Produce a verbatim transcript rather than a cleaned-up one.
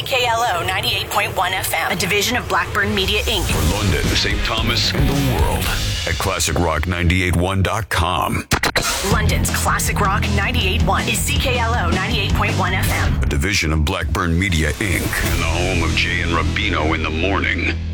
C K L O ninety-eight point one F M, a division of Blackburn Media, Incorporated. For London, Saint Thomas, and the world at classic rock ninety-eight one dot com. London's Classic Rock ninety-eight point one is C K L O ninety-eight point one F M, a division of Blackburn Media, Incorporated, and the home of Jay and Rubino in the morning.